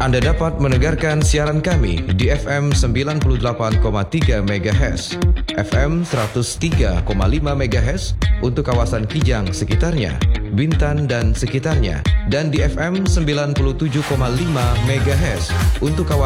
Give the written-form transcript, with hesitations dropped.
Anda dapat mendengarkan siaran kami di FM 98,3 MHz, FM 103,5 MHz untuk kawasan Kijang sekitarnya, Bintan dan sekitarnya, dan di FM 97,5 MHz untuk kawasan